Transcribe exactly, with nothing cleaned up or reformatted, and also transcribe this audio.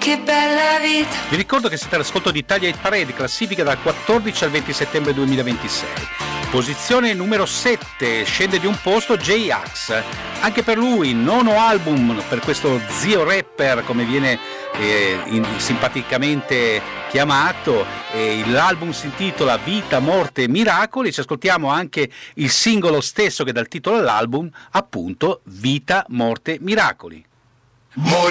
che bella vita. Vi ricordo che siete all'ascolto di Italia Hit Parade, classifica dal quattordici al venti settembre duemilaventisei. Posizione numero sette, scende di un posto J-Ax. Anche per lui, nono album per questo zio rapper, come viene eh, in, simpaticamente chiamato. Eh, l'album si intitola Vita, Morte, Miracoli. Ci ascoltiamo anche il singolo stesso che dà il titolo all'album, appunto Vita, Morte, Miracoli. Morire